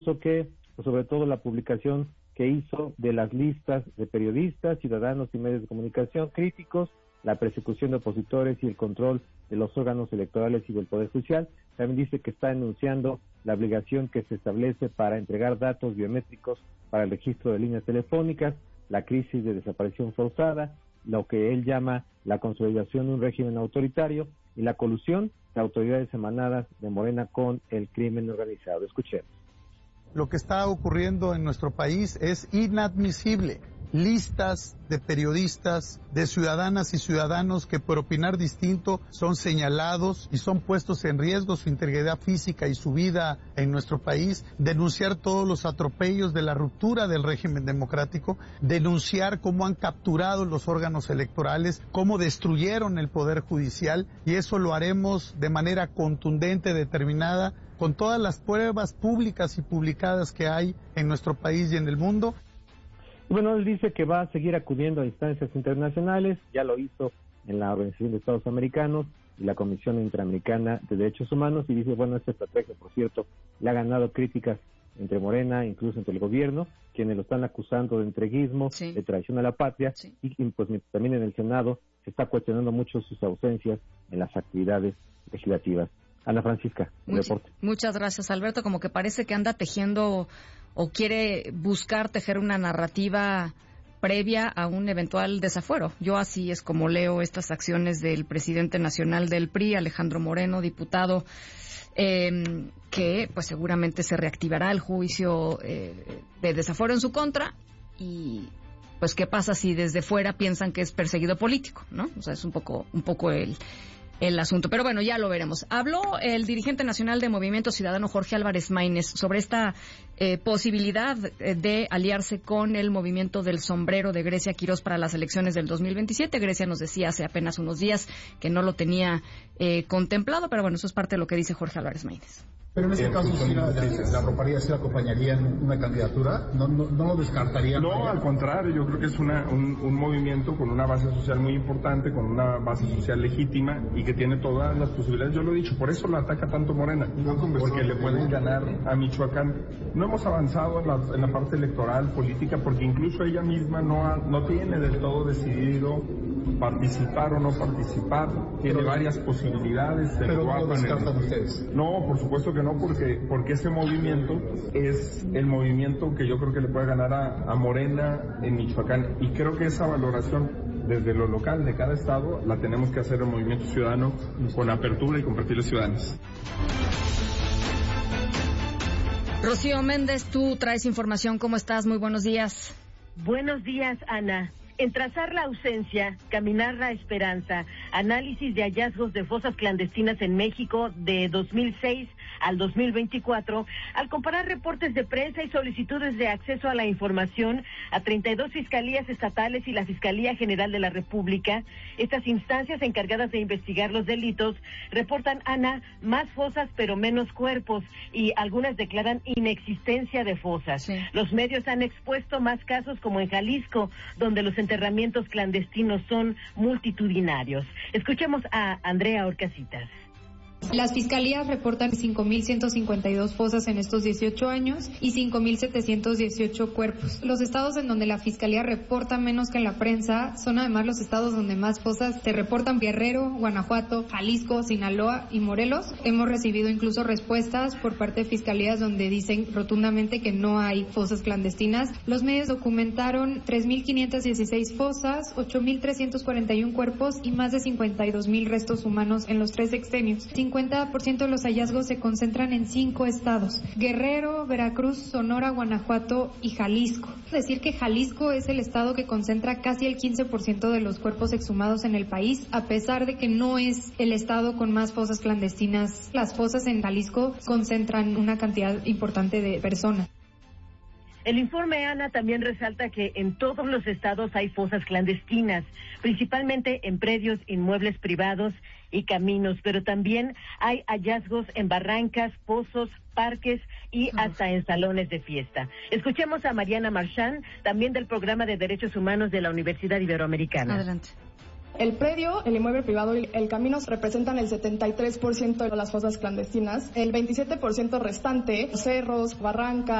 que, sobre todo la publicación que hizo de las listas de periodistas, ciudadanos y medios de comunicación críticos, la persecución de opositores y el control de los órganos electorales y del Poder Judicial. También dice que está denunciando la obligación que se establece para entregar datos biométricos para el registro de líneas telefónicas, la crisis de desaparición forzada, lo que él llama la consolidación de un régimen autoritario y la colusión de autoridades emanadas de Morena con el crimen organizado. Escuchemos. Lo que está ocurriendo en nuestro país es inadmisible. Listas de periodistas, de ciudadanas y ciudadanos que por opinar distinto son señalados y son puestos en riesgo su integridad física y su vida en nuestro país, denunciar todos los atropellos de la ruptura del régimen democrático, denunciar cómo han capturado los órganos electorales, cómo destruyeron el Poder Judicial, y eso lo haremos de manera contundente, determinada, con todas las pruebas públicas y publicadas que hay en nuestro país y en el mundo. Bueno, él dice que va a seguir acudiendo a instancias internacionales, ya lo hizo en la Organización de Estados Americanos y la Comisión Interamericana de Derechos Humanos, y dice, bueno, esta estrategia, por cierto, le ha ganado críticas entre Morena, incluso entre el gobierno, quienes lo están acusando de entreguismo, sí, de traición a la patria, sí, y pues también en el Senado se está cuestionando mucho sus ausencias en las actividades legislativas. Ana Francisca, el reporte. Muchas gracias, Alberto. Como que parece que anda tejiendo o quiere buscar tejer una narrativa previa a un eventual desafuero. Yo así es como leo estas acciones del presidente nacional del PRI, Alejandro Moreno, diputado, que pues seguramente se reactivará el juicio de desafuero en su contra. Y pues qué pasa si desde fuera piensan que es perseguido político, ¿no? O sea, es un poco el asunto. Pero bueno, ya lo veremos. Habló el dirigente nacional de Movimiento Ciudadano, Jorge Álvarez Maínez, sobre esta posibilidad de aliarse con el movimiento del sombrero de Grecia Quirós para las elecciones del 2027. Grecia nos decía hace apenas unos días que no lo tenía contemplado, pero bueno, eso es parte de lo que dice Jorge Álvarez Maínez. Pero en este caso, si la arroparía, si la acompañaría en una candidatura, ¿no lo descartaría? No, al contrario, yo creo que es un movimiento con una base social muy importante, con una base social legítima y que tiene todas las posibilidades. Yo lo he dicho, por eso la ataca tanto Morena, porque le pueden ganar a Michoacán. No hemos avanzado en la parte electoral, política, porque incluso ella misma no tiene del todo decidido participar o no participar, tiene varias posibilidades. ¿Pero no lo descartan ustedes? No, por supuesto que no, porque ese movimiento es el movimiento que yo creo que le puede ganar a Morena en Michoacán, y creo que esa valoración desde lo local de cada estado la tenemos que hacer el Movimiento Ciudadano con apertura y con perfiles ciudadanos. Rocío Méndez, tú traes información. ¿Cómo estás? Muy buenos días. Buenos días, Ana. En trazar la ausencia, caminar la esperanza, análisis de hallazgos de fosas clandestinas en México de 2006 al 2024, al comparar reportes de prensa y solicitudes de acceso a la información a 32 fiscalías estatales y la Fiscalía General de la República, estas instancias encargadas de investigar los delitos reportan, Ana, más fosas pero menos cuerpos, y algunas declaran inexistencia de fosas. Sí. Los medios han expuesto más casos como en Jalisco, donde los enterramientos clandestinos son multitudinarios. Escuchemos a Andrea Orcasitas. Las fiscalías reportan 5.152 fosas en estos 18 años y 5.718 cuerpos. Los estados en donde la fiscalía reporta menos que en la prensa son además los estados donde más fosas se reportan: Guerrero, Guanajuato, Jalisco, Sinaloa y Morelos. Hemos recibido incluso respuestas por parte de fiscalías donde dicen rotundamente que no hay fosas clandestinas. Los medios documentaron 3.516 fosas, 8.341 cuerpos y más de 52.000 restos humanos en los 3 sexenios. 50% de los hallazgos se concentran en 5 estados: Guerrero, Veracruz, Sonora, Guanajuato y Jalisco. Es decir, que Jalisco es el estado que concentra casi el 15% de los cuerpos exhumados en el país, a pesar de que no es el estado con más fosas clandestinas. Las fosas en Jalisco concentran una cantidad importante de personas. El informe, Ana, también resalta que en todos los estados hay fosas clandestinas, principalmente en predios, inmuebles privados y caminos, pero también hay hallazgos en barrancas, pozos, parques y hasta en salones de fiesta. Escuchemos a Mariana Marchand, también del Programa de Derechos Humanos de la Universidad Iberoamericana. Adelante. El predio, el inmueble privado y el camino representan el 73% de las fosas clandestinas. El 27% restante, cerros, barrancas,